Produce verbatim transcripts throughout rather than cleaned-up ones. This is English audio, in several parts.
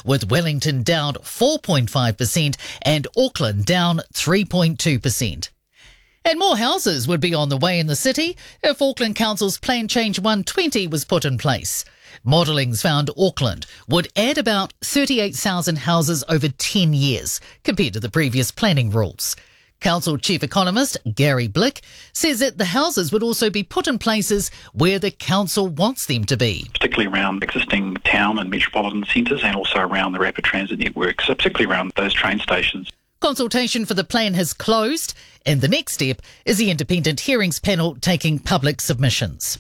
with Wellington down four point five percent and Auckland down three point two percent. And more houses would be on the way in the city if Auckland Council's Plan Change one twenty was put in place. Modelling's found Auckland would add about thirty-eight thousand houses over ten years compared to the previous planning rules. Council Chief Economist Gary Blick says that the houses would also be put in places where the council wants them to be. Particularly around existing town and metropolitan centres and also around the rapid transit network, so particularly around those train stations. Consultation for the plan has closed, and the next step is the independent hearings panel taking public submissions.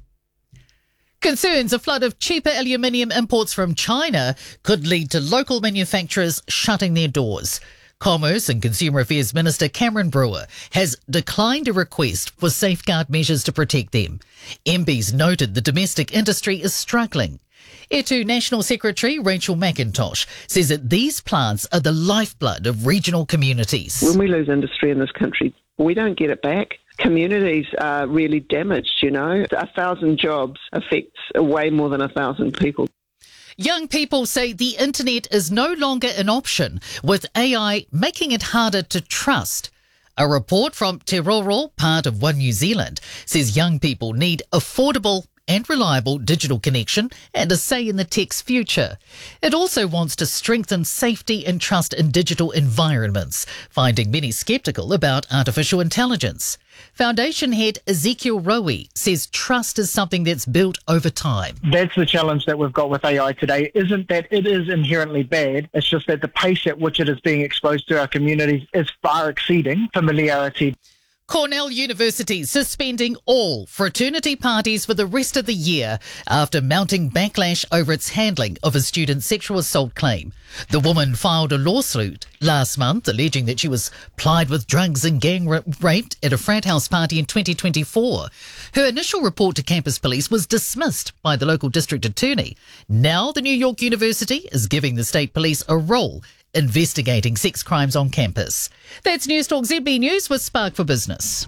Concerns a flood of cheaper aluminium imports from China could lead to local manufacturers shutting their doors. Commerce and Consumer Affairs Minister Cameron Brewer has declined a request for safeguard measures to protect them. M Bs noted the domestic industry is struggling. E T U National Secretary Rachel McIntosh says that these plants are the lifeblood of regional communities. When we lose industry in this country, we don't get it back. Communities are really damaged, you know. A thousand jobs affects way more than a thousand people. Young people say the internet is no longer an option, with A I making it harder to trust. A report from Te Roro, part of One New Zealand, says young people need affordable and reliable digital connection and a say in the tech's future. It also wants to strengthen safety and trust in digital environments, finding many sceptical about artificial intelligence. Foundation head Ezekiel Rowe says trust is something that's built over time. That's the challenge that we've got with A I today. Isn't that it is inherently bad, it's just that the pace at which it is being exposed to our communities is far exceeding familiarity. Cornell University suspending all fraternity parties for the rest of the year after mounting backlash over its handling of a student's sexual assault claim. The woman filed a lawsuit last month alleging that she was plied with drugs and gang raped at a frat house party in twenty twenty-four. Her initial report to campus police was dismissed by the local district attorney. Now the New York University is giving the state police a role investigating sex crimes on campus. That's News Talk Z B News with Spark for Business.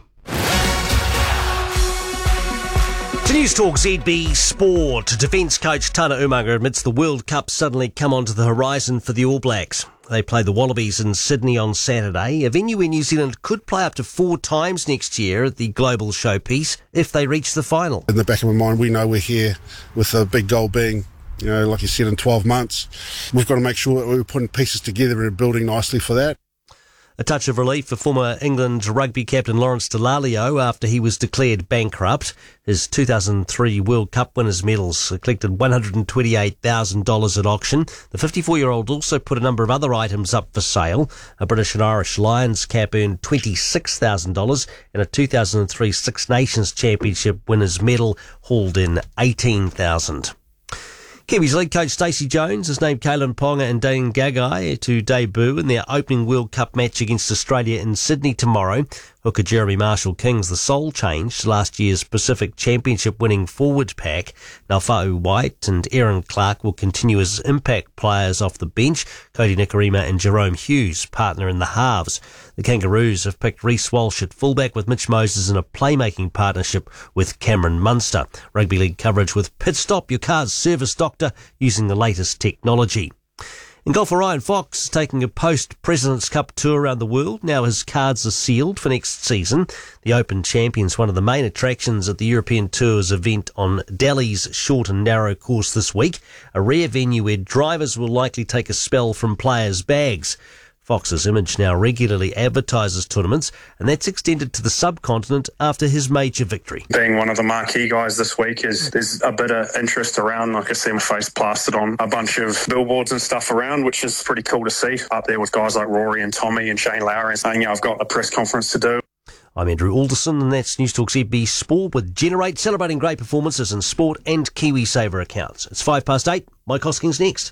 To News Talk Z B Sport, defence coach Tana Umaga admits the World Cup suddenly come onto the horizon for the All Blacks. They play the Wallabies in Sydney on Saturday, a venue where New Zealand could play up to four times next year at the global showpiece if they reach the final. In the back of my mind, we know we're here with a big goal being, you know, like you said, in twelve months. We've got to make sure that we're putting pieces together and building nicely for that. A touch of relief for former England rugby captain Lawrence Dallaglio after he was declared bankrupt. His two thousand three World Cup winners' medals collected one hundred twenty-eight thousand dollars at auction. The fifty-four-year-old also put a number of other items up for sale. A British and Irish Lions cap earned twenty-six thousand dollars and a two thousand three Six Nations Championship winners' medal hauled in eighteen thousand dollars. Kiwis lead coach Stacey Jones has named Kalen Ponga and Dane Gagai to debut in their opening World Cup match against Australia in Sydney tomorrow. Hooker Jeremy Marshall-King's the sole change to last year's Pacific Championship winning forward pack. Naufa'u White and Aaron Clark will continue as impact players off the bench. Cody Nikorima and Jerome Hughes partner in the halves. The Kangaroos have picked Reece Walsh at fullback with Mitch Moses in a playmaking partnership with Cameron Munster. Rugby League coverage with Pit Stop, your car's service doctor, using the latest technology. In golf, Ryan Fox is taking a post-President's Cup tour around the world. Now his cards are sealed for next season. The Open Champion's one of the main attractions at the European Tour's event on Delhi's short and narrow course this week, a rare venue where drivers will likely take a spell from players' bags. Fox's image now regularly advertises tournaments, and that's extended to the subcontinent after his major victory. Being one of the marquee guys this week, is there's a bit of interest around. Like I see my face plastered on a bunch of billboards and stuff around, which is pretty cool to see. Up there with guys like Rory and Tommy and Shane Lowry, saying, you know, I've got a press conference to do. I'm Andrew Alderson, and that's News Talk Z B Sport with Generate, celebrating great performances in sport and KiwiSaver accounts. It's five past eight. Mike Hoskins next.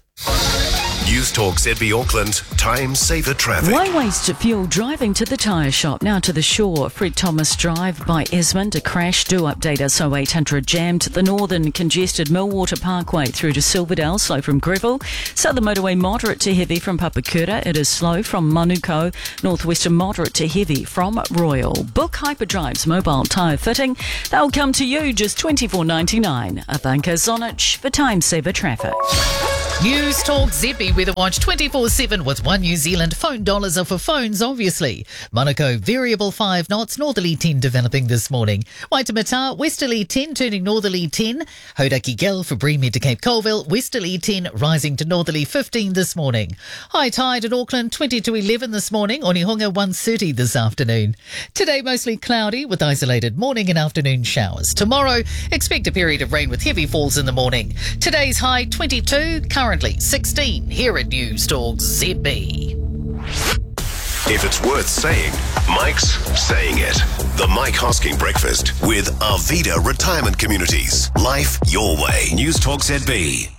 News Talk Z B Auckland, time saver traffic. Why waste fuel driving to the tyre shop? Now to the shore. Fred Thomas Drive by Esmond, a crash. Do update us. oh eight hundred jammed. The northern congested Millwater Parkway through to Silverdale, slow from Greville. Southern motorway moderate to heavy from Papakura. It is slow from Manuko. Northwestern moderate to heavy from Royal. Book Hyperdrive's mobile tyre fitting. They'll come to you just twenty-four ninety-nine. Abanka Zonich for time saver traffic. News Talk Z B Weather Watch twenty-four seven with One New Zealand. Phone dollars are for phones, obviously. Monaco, variable five knots, northerly ten developing this morning. Waitemata, westerly ten, turning northerly ten. Hauraki Gale for Breamhead to Cape Colville, westerly ten, rising to northerly fifteen this morning. High tide at Auckland, twenty to eleven this morning. Onehunga, one thirty this afternoon. Today, mostly cloudy with isolated morning and afternoon showers. Tomorrow, expect a period of rain with heavy falls in the morning. Today's high, twenty-two, currently sixteen here at News Talk Z B. If it's worth saying, Mike's saying it. The Mike Hosking Breakfast with Arvida Retirement Communities. Life your way. News Talk Z B.